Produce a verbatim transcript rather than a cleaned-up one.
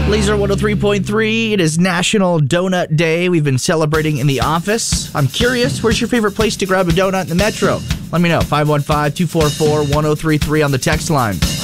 Laser one oh three point three. It is National Donut Day. We've been celebrating in the office. I'm curious, where's your favorite place to grab a donut in the metro? Let me know. five one five, two four four, one oh three three on the text line.